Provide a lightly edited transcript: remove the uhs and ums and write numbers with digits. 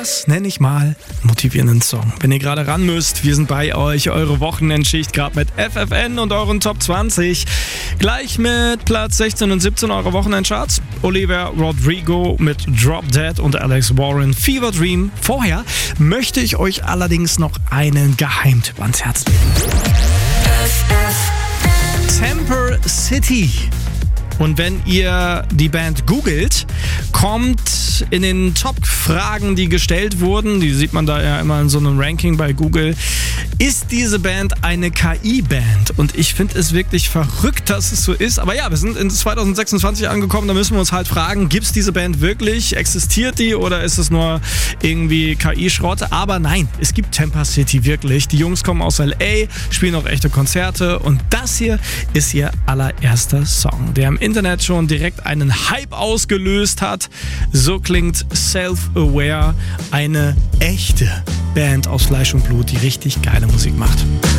Das nenne ich mal einen motivierenden Song. Wenn ihr gerade ran müsst, wir sind bei euch, eure Wochenendschicht, gerade mit FFN und euren Top 20. Gleich mit Platz 16 und 17 eure Wochenendcharts. Olivia Rodrigo mit Drop Dead und Alex Warren Fever Dream. Vorher möchte ich euch allerdings noch einen Geheimtipp ans Herz legen. Temper City. Und wenn ihr die Band googelt, kommt in den Top-Fragen, die gestellt wurden, die sieht man da ja immer in so einem Ranking bei Google, ist diese Band eine KI-Band? Und ich finde es wirklich verrückt, dass es so ist. Aber ja, wir sind in 2026 angekommen, da müssen wir uns halt fragen, gibt es diese Band wirklich? Existiert die oder ist es nur irgendwie KI-Schrott? Aber nein, es gibt Temper City wirklich. Die Jungs kommen aus LA, spielen auch echte Konzerte und das hier ist ihr allererster Song, der im Internet schon direkt einen Hype ausgelöst hat. So klingt Self-Aware, eine echte Band aus Fleisch und Blut, die richtig geile Musik macht.